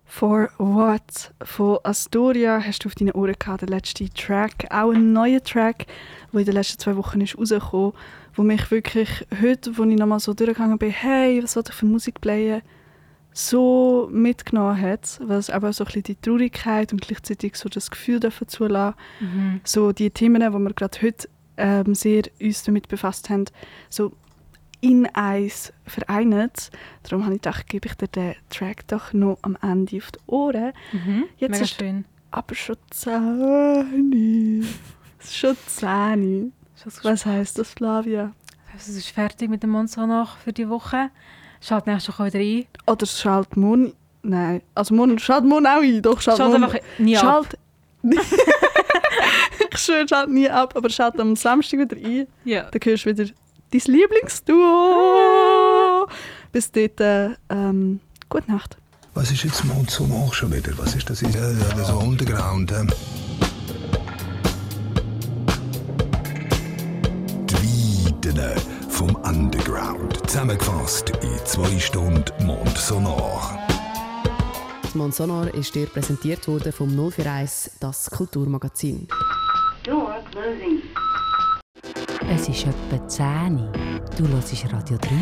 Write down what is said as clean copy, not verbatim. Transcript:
For What von Astoria hast du auf deinen Ohren gehabt, der letzte Track. Auch ein neuer Track, der in den letzten 2 Wochen ist rausgekommen, wo mich wirklich heute, wo ich nochmal so durchgegangen bin, hey, was soll ich für Musik playen, so mitgenommen hat, weil es aber so ein bisschen die Traurigkeit und gleichzeitig so das Gefühl dafür zulassen. So die Themen, die wir gerade heute sehr uns damit befasst haben, so in eins vereint. Darum habe ich gedacht, gebe ich dir den Track doch noch am Ende auf die Ohren. Jetzt Mega ist schön. aber schon 10. Es ist schon 10. Was heisst das, Flavia? Es ist fertig mit dem Monsonach für die Woche. Schalt nächste Woche wieder ein. Oder schalt morgen... Nein, also morgen, schalt morgen auch ein. Doch, schalt morgen... einfach nie ab. Ich schwöre, schalt nie ab, aber schalt am Samstag wieder ein. Ja. Dann hörst du wieder dein Lieblingsduo. Bis dort, gute Nacht. Was ist jetzt Monsonach schon wieder? Was ist das? So Underground. Die Weiden vom Underground. Zusammengefasst in 2 Stunden Monsonach. Das Monsonor ist dir präsentiert worden vom 041, das Kulturmagazin. Es ist etwa 10 Uhr. Du hörst Radio 3.